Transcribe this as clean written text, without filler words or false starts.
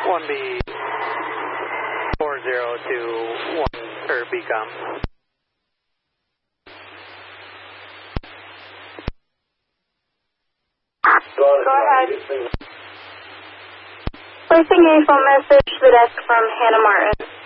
1B 4021 or BCOM. Go ahead. Placing a phone message to the desk from Hannah Martin.